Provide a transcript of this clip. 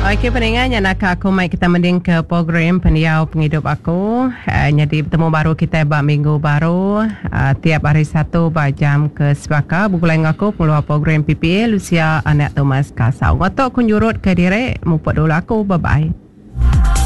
Okey pendengar, yang nak aku mai kita mending ke program Pendiau Penghidup Aku. Jadi bertemu baru kita bak minggu baru tiap hari Sabtu jam ke sebaka bukulai ngaku pengeluar program PPA Lucia Anak Thomas Kasau. Ngotok kunjurut ke direk mupuk dulu aku. Bye bye.